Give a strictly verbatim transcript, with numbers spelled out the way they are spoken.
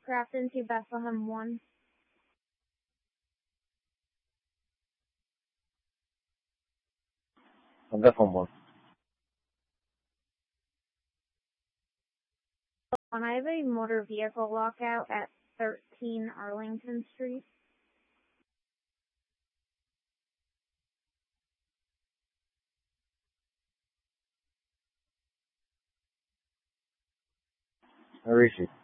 Grafton to Bethlehem one. On Bethlehem one. I have a motor vehicle lockout at thirteen Arlington Street. Where is she?